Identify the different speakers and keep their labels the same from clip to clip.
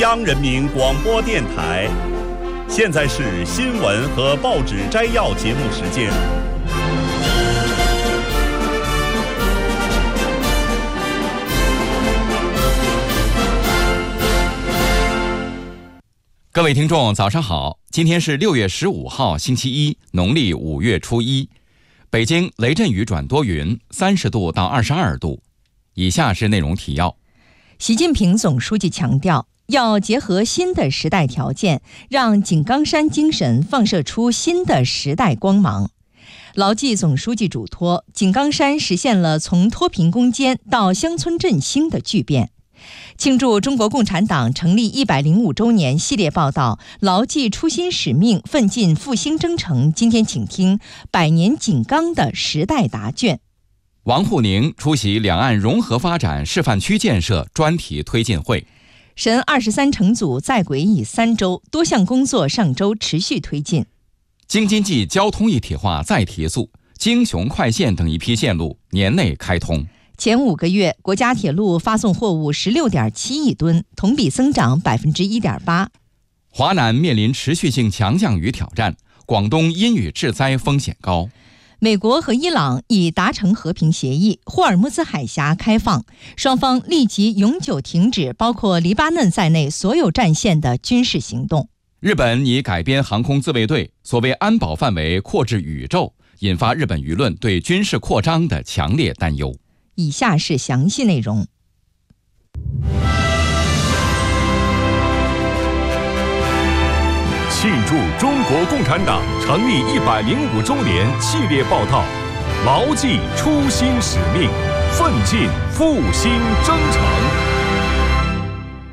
Speaker 1: 央人民广播电台。现在是新闻和报纸摘要节目时间。
Speaker 2: 各位听众早上好，今天是6月15号星期一，农历5月初一。北京雷阵雨转多云，30度到22度。以下是内容提要。
Speaker 3: 习近平总书记强调，要结合新的时代条件，让井冈山精神放射出新的时代光芒。牢记总书记嘱托，井冈山实现了从脱贫攻坚到乡村振兴的巨变。庆祝中国共产党成立105周年系列报道，牢记初心使命，奋进复兴征程。今天请听百年井冈的时代答卷。
Speaker 2: 王沪宁出席两岸融合发展示范区建设专题推进会。
Speaker 3: 神23乘组在轨已3周，多项工作上周持续推进。
Speaker 2: 京津冀交通一体化再提速，京雄快线等一批线路年内开通。
Speaker 3: 前5个月，国家铁路发送货物16.7亿吨，同比增长1.8%。
Speaker 2: 华南面临持续性强降雨挑战，广东阴雨致灾风险高。
Speaker 3: 美国和伊朗已达成和平协议，霍尔木兹海峡开放，双方立即永久停止包括黎巴嫩在内所有战线的军事行动。
Speaker 2: 日本拟改编航空自卫队，所谓安保范围扩至宇宙，引发日本舆论对军事扩张的强烈担忧。
Speaker 3: 以下是详细内容。
Speaker 1: 庆祝中国共产党成立105周年系列报道，牢记初心使命，奋进复兴征程。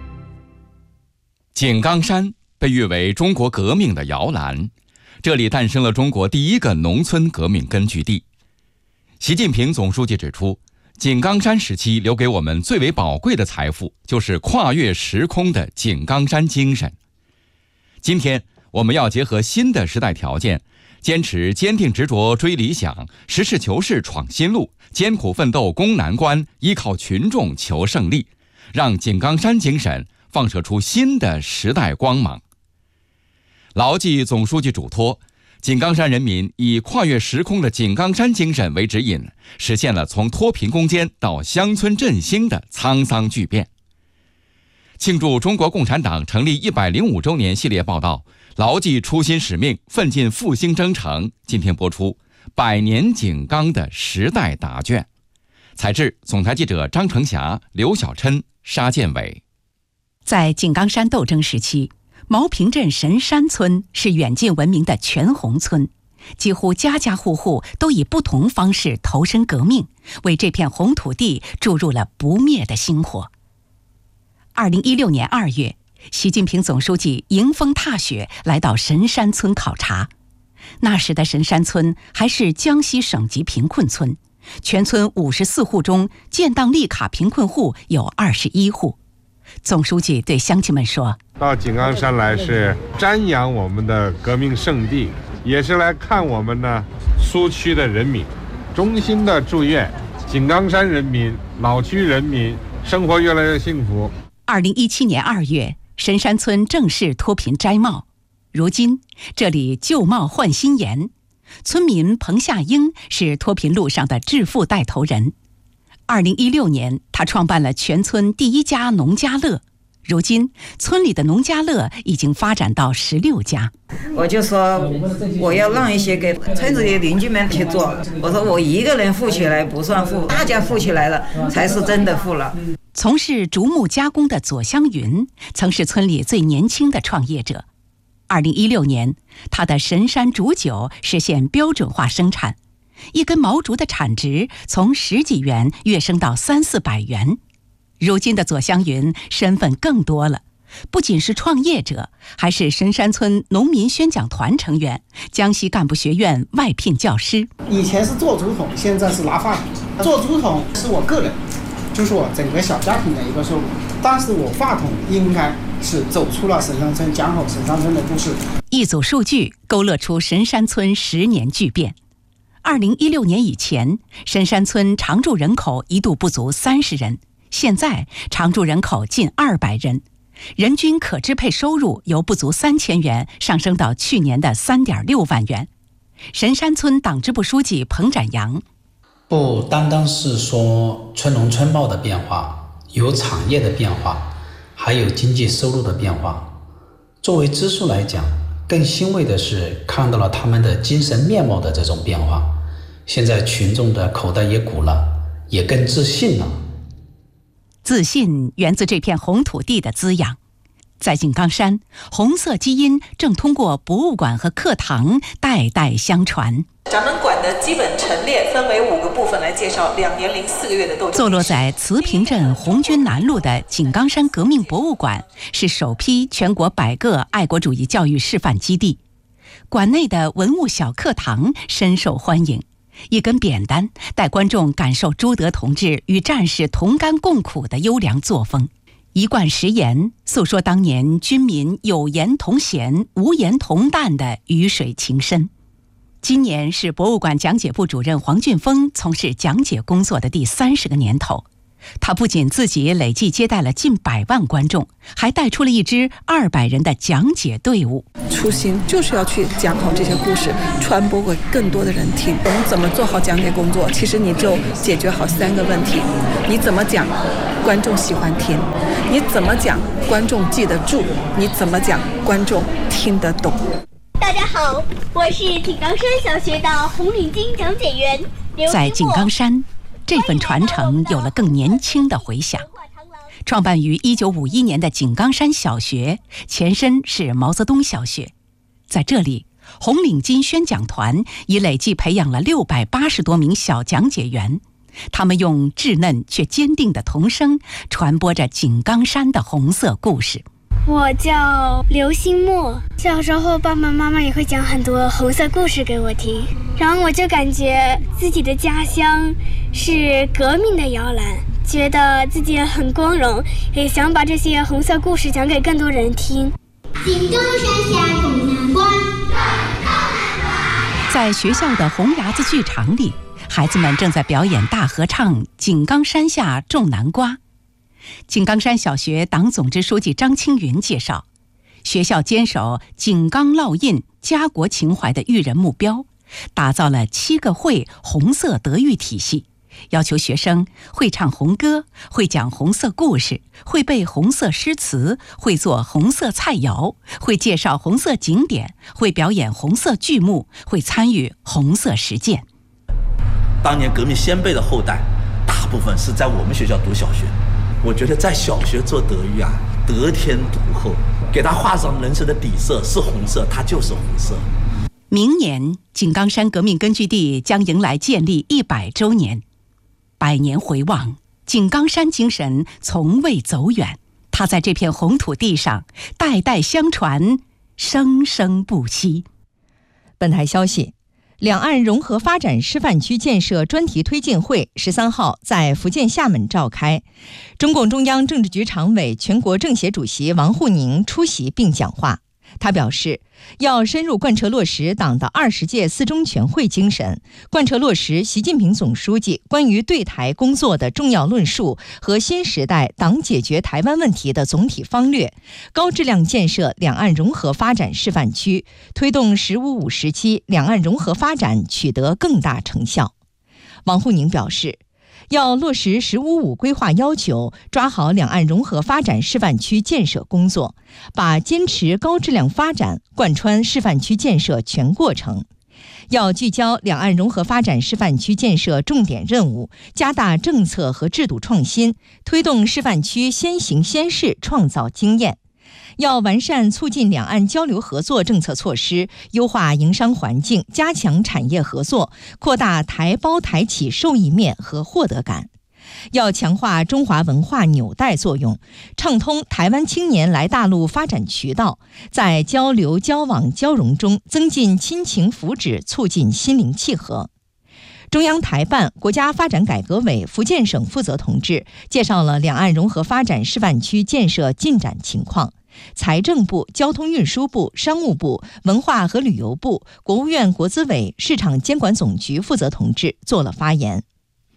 Speaker 2: 井冈山被誉为中国革命的摇篮，这里诞生了中国第一个农村革命根据地。习近平总书记指出，井冈山时期留给我们最为宝贵的财富，就是跨越时空的井冈山精神。今天我们要结合新的时代条件，坚持坚定执着追理想，实事求是闯新路，艰苦奋斗攻难关，依靠群众求胜利，让井冈山精神放射出新的时代光芒。牢记总书记嘱托，井冈山人民以跨越时空的井冈山精神为指引，实现了从脱贫攻坚到乡村振兴的沧桑巨变。庆祝中国共产党成立105周年系列报道，牢记初心使命，奋进复兴征程。今天播出百年井冈的时代答卷。采制总台记者张成霞、刘晓琛、沙建伟。
Speaker 4: 在井冈山斗争时期，毛坪镇神山村是远近闻名的全红村，几乎家家户户都以不同方式投身革命，为这片红土地注入了不灭的星火。2016年2月，习近平总书记迎风踏雪来到神山村考察。那时的神山村还是江西省级贫困村，全村54户中，建档立卡贫困户有21户。总书记对乡亲们说，
Speaker 5: 到井冈山来是瞻仰我们的革命圣地，也是来看我们呢苏区的人民，衷心的祝愿井冈山人民、老区人民生活越来越幸福。
Speaker 4: 2017年2月，神山村正式脱贫摘帽，如今这里旧帽换新颜。村民彭夏英是脱贫路上的致富带头人。2016年，他创办了全村第一家农家乐，如今村里的农家乐已经发展到16家。
Speaker 6: 我就说我要让一些给村子里邻居们去做，我说我一个人富起来不算富，大家富起来了才是真的富了。
Speaker 4: 从事竹木加工的左香云曾是村里最年轻的创业者。2016年，他的神山竹酒实现标准化生产，一根毛竹的产值从10几元跃升到300-400元。如今的左香云身份更多了，不仅是创业者，还是神山村农民宣讲团成员，江西干部学院外聘教师。
Speaker 7: 以前是做竹筒，现在是拿话筒。做竹筒是我个人，就是我整个小家庭的一个收入，但是我话筒应该是走出了神山村，讲好神山村的故事。
Speaker 4: 一组数据勾勒出神山村10年巨变。2016年以前，神山村常住人口一度不足30人，现在常住人口近200人， 人均可支配收入由不足3000元上升到去年的3.6万元。神山村党支部书记彭展阳：
Speaker 8: 不单单是说村农村貌的变化，有产业的变化，还有经济收入的变化。作为支书来讲，更欣慰的是看到了他们的精神面貌的这种变化。现在群众的口袋也鼓了，也更自信了。
Speaker 4: 自信源自这片红土地的滋养。在井冈山，红色基因正通过博物馆和课堂代代相传。
Speaker 9: 咱们馆的基本陈列分为5个部分来介绍2年零4个月的斗争。
Speaker 4: 坐落在慈平镇红军南路的井冈山革命博物馆是首批全国100个爱国主义教育示范基地。馆内的文物小课堂深受欢迎，一根扁担带观众感受朱德同志与战士同甘共苦的优良作风。一贯实言诉说当年军民有言同咸、无言同淡的鱼水情深。今年是博物馆讲解部主任黄俊峰从事讲解工作的第30个年头。他不仅自己累计接待了近100万观众，还带出了一支200人的讲解队伍。
Speaker 10: 初心就是要去讲好这些故事，传播给更多的人听。我们怎么做好讲解工作？其实你就解决好3个问题：你怎么讲，观众喜欢听；你怎么讲，观众记得住；你怎么讲，观众听得懂。
Speaker 11: 大家好，我是井冈山小学的红领巾讲解员刘。
Speaker 4: 在井冈山，这份传承有了更年轻的回响。创办于1951年的井冈山小学，前身是毛泽东小学。在这里，红领巾宣讲团已累计培养了680多名小讲解员，他们用稚嫩却坚定的童声传播着井冈山的红色故事。
Speaker 11: 我叫刘新墨，小时候爸爸妈妈也会讲很多红色故事给我听，然后我就感觉自己的家乡是革命的摇篮，觉得自己很光荣，也想把这些红色故事讲给更多人听。
Speaker 12: 井冈山下种南瓜，
Speaker 4: 在学校的红牙子剧场里，孩子们正在表演大合唱《井冈山下种南瓜》。井冈山小学党总支书记张青云介绍，学校坚守井冈烙印家国情怀的育人目标，打造了7个会红色德育体系，要求学生会唱红歌，会讲红色故事，会背红色诗词，会做红色菜肴，会介绍红色景点，会表演红色剧目，会参与红色实践。
Speaker 13: 当年革命先辈的后代大部分是在我们学校读小学，我觉得在小学做德育啊，得天独厚，给他画上人生的底色是红色，它就是红色。
Speaker 4: 明年井冈山革命根据地将迎来建立100周年，100年回望，井冈山精神从未走远，它在这片红土地上代代相传，生生不息。
Speaker 3: 本台消息，两岸融合发展示范区建设专题推进会13号在福建厦门召开，中共中央政治局常委、全国政协主席王沪宁出席并讲话。他表示，要深入贯彻落实党的20届4中全会精神，贯彻落实习近平总书记关于对台工作的重要论述和新时代党解决台湾问题的总体方略，高质量建设两岸融合发展示范区，推动“15-5”时期两岸融合发展取得更大成效。王沪宁表示，要落实“15-5”规划要求，抓好两岸融合发展示范区建设工作，把坚持高质量发展贯穿示范区建设全过程。要聚焦两岸融合发展示范区建设重点任务，加大政策和制度创新，推动示范区先行先试，创造经验。要完善促进两岸交流合作政策措施，优化营商环境，加强产业合作，扩大台胞台企受益面和获得感。要强化中华文化纽带作用，畅通台湾青年来大陆发展渠道，在交流、交往、交融中增进亲情福祉，促进心灵契合。中央台办、国家发展改革委福建省负责同志介绍了两岸融合发展示范区建设进展情况。财政部、交通运输部、商务部、文化和旅游部、国务院国资委市场监管总局负责同志做了发言。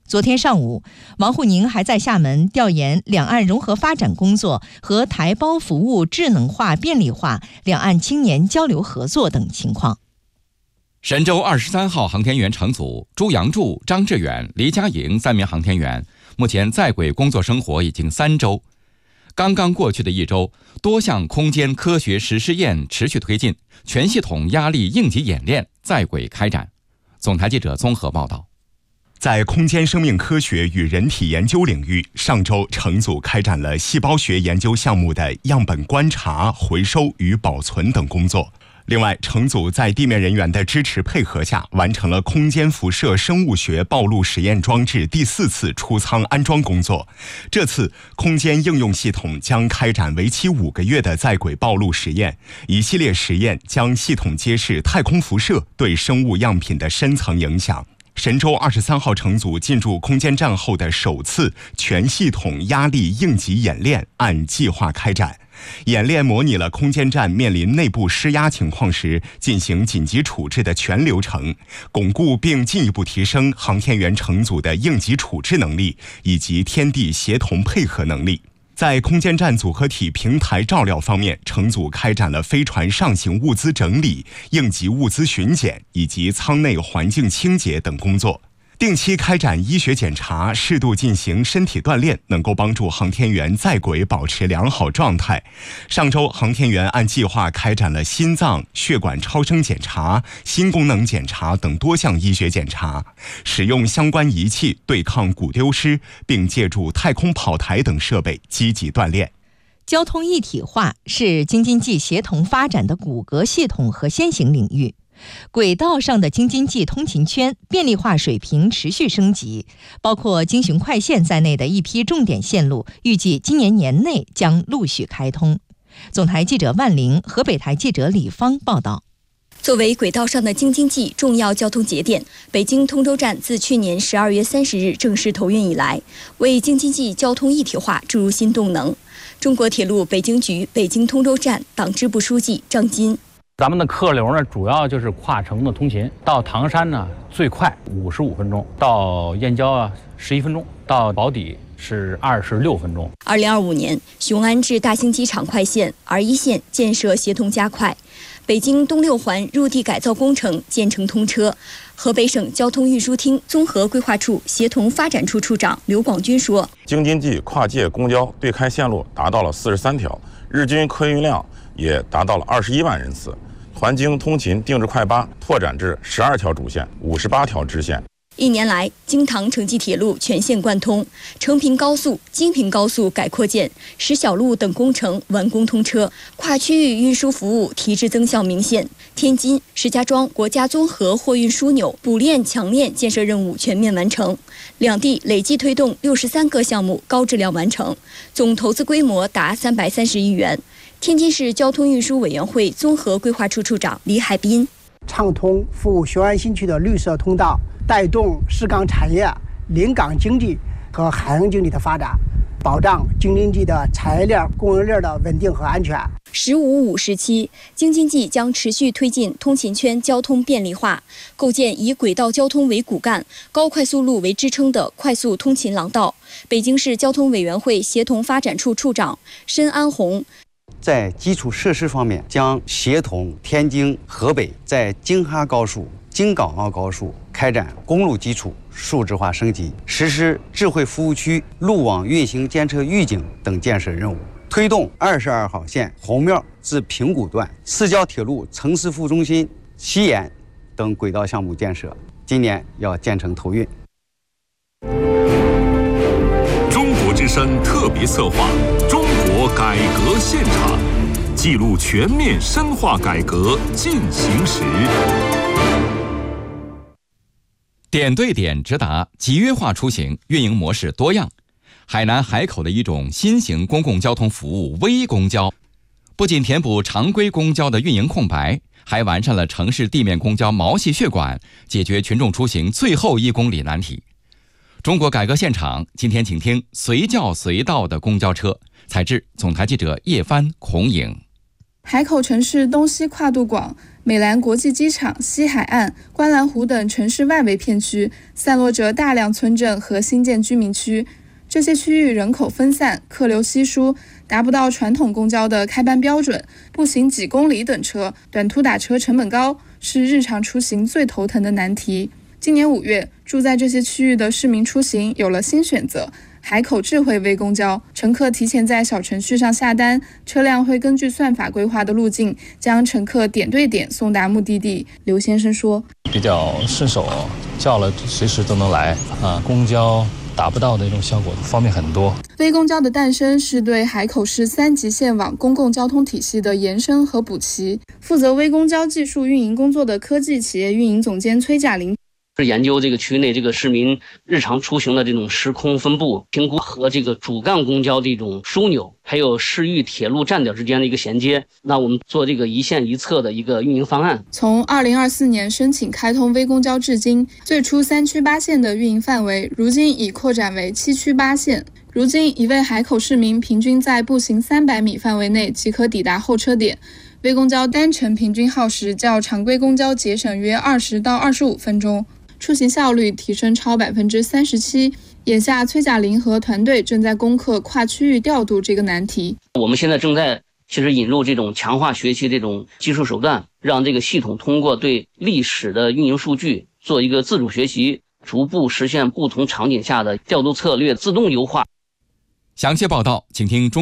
Speaker 3: 昨天上午，王沪宁还在厦门调研两岸融合发展工作和台胞服务智能化便利化、两岸青年交流合作等情况。
Speaker 2: 神舟23号航天员乘组朱杨柱、张志远、黎佳莹3名航天员目前在轨工作生活已经3周。刚刚过去的1周，多项空间科学实试验持续推进，全系统压力应急演练在轨开展。总台记者综合报道。
Speaker 14: 在空间生命科学与人体研究领域，上周乘组开展了细胞学研究项目的样本观察、回收与保存等工作。另外，乘组在地面人员的支持配合下，完成了空间辐射生物学暴露实验装置第4次出舱安装工作。这次空间应用系统将开展为期5个月的在轨暴露实验，一系列实验将系统揭示太空辐射对生物样品的深层影响。神舟23号乘组进驻空间站后的首次全系统压力应急演练按计划开展。演练模拟了空间站面临内部施压情况时进行紧急处置的全流程，巩固并进一步提升航天员乘组的应急处置能力以及天地协同配合能力。在空间站组合体平台照料方面，乘组开展了飞船上行物资整理、应急物资巡检以及舱内环境清洁等工作。定期开展医学检查，适度进行身体锻炼，能够帮助航天员在轨保持良好状态。上周，航天员按计划开展了心脏、血管超声检查、心功能检查等多项医学检查，使用相关仪器对抗骨丢失，并借助太空跑台等设备积极锻炼。
Speaker 3: 交通一体化是京津冀协同发展的骨骼系统和先行领域。轨道上的京津冀通勤圈便利化水平持续升级，包括京寻快线在内的一批重点线路，预计今年年内将陆续开通。总台记者万玲、河北台记者李芳报道。
Speaker 15: 作为轨道上的京津冀重要交通节点，北京通州站自去年12月30日正式投运以来，为京津冀交通一体化注入新动能。中国铁路北京局北京通州站党支部书记张金。
Speaker 16: 咱们的客流呢，主要就是跨城的通勤，到唐山呢最快55分钟，到燕郊11分钟，到宝坻是26分钟。
Speaker 15: 2025年，雄安至大兴机场快线R1线建设协同加快，北京东六环入地改造工程建成通车。河北省交通运输厅综合规划处协同发展处处长刘广军说：“
Speaker 17: 京津冀跨界公交对开线路达到了43条，日均客运量也达到了21万人次。环京通勤定制快巴拓展至12条主线、58条支线。
Speaker 15: 1年来，京唐城际铁路全线贯通，成平高速、京平高速改扩建，石小路等工程完工通车，跨区域运输服务提质增效明显。天津、石家庄国家综合货运枢纽补链强链建设任务全面完成，两地累计推动63个项目高质量完成，总投资规模达330亿元。天津市交通运输委员会综合规划处处长李海滨：
Speaker 18: 畅通服务雄安新区的绿色通道，带动市港产业、临港经济和海洋经济的发展，保障京津冀的产业链、供应链的稳定和安全。
Speaker 15: “15+5”时期，京津冀将持续推进通勤圈交通便利化，构建以轨道交通为骨干、高快速路为支撑的快速通勤廊道。北京市交通委员会协同发展处处长申安红：
Speaker 19: 在基础设施方面，将协同天津、河北在京哈高速、京港澳高速开展公路基础数字化升级，实施智慧服务区、路网运行监测预警等建设任务，推动22号线红庙至平谷段、市郊铁路城市副中心西延等轨道项目建设，今年要建成投运。
Speaker 1: 中国之声特别策划《中国改革现场》，记录全面深化改革进行时。
Speaker 2: 点对点直达、集约化出行运营模式多样。海南海口的一种新型公共交通服务微公交，不仅填补常规公交的运营空白，还完善了城市地面公交毛细血管，解决群众出行最后1公里难题。中国改革现场今天请听随叫随到的公交车，采制总台记者叶帆、孔颖。
Speaker 20: 海口城市东西跨度广， 美兰国际机场、西海岸、观澜湖等城市外围片区散落着大量村镇和新建居民区，这些区域人口分散，客流稀疏，达不到传统公交的开班标准，步行几公里等车，短途打车成本高，是日常出行最头疼的难题。今年5月，住在这些区域的市民出行有了新选择，海口智慧微公交，乘客提前在小程序上下单，车辆会根据算法规划的路径，将乘客点对点送达目的地。刘先生说，
Speaker 21: 比较顺手，叫了随时都能来啊，公交达不到的一种效果方面很多。
Speaker 20: 微公交的诞生是对海口市3级线网公共交通体系的延伸和补齐。负责微公交技术运营工作的科技企业运营总监崔甲林
Speaker 22: 是研究这个区内这个市民日常出行的这种时空分布，评估和这个主干公交的一种枢纽，还有市域铁路站点之间的一个衔接。那我们做这个一线一策的一个运营方案。
Speaker 20: 从2024年申请开通微公交至今，最初3区8线的运营范围，如今已扩展为7区8线。如今，一位海口市民平均在步行300米范围内即可抵达候车点。微公交单程平均耗时较常规公交节省约20到25分钟。出行效率提升超37%。眼下，崔甲林和团队正在攻克跨区域调度这个难题。
Speaker 22: 我们现在正在引入这种强化学习这种技术手段，让这个系统通过对历史的运营数据做一个自主学习，逐步实现不同场景下的调度策略自动优化。
Speaker 2: 详细报道，请听中